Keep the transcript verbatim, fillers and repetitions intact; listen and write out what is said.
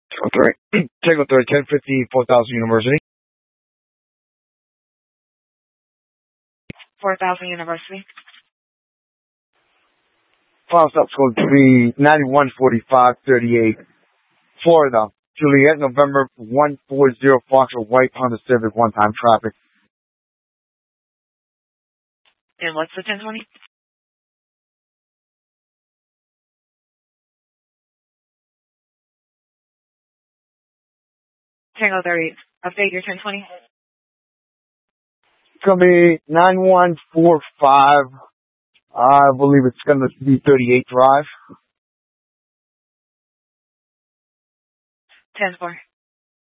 Tango three. Tango three, ten fifty, four thousand University. four thousand University. Final stop code three ninety-one forty-five thirty-eight, Florida. Juliet, November one four zero, Foxtrot White, Honda Civic, one-time traffic. And what's the ten twenty? Tango thirty. Update your ten twenty. It's going to be nine one four five. I believe it's going to be thirty-eight Drive. ten four.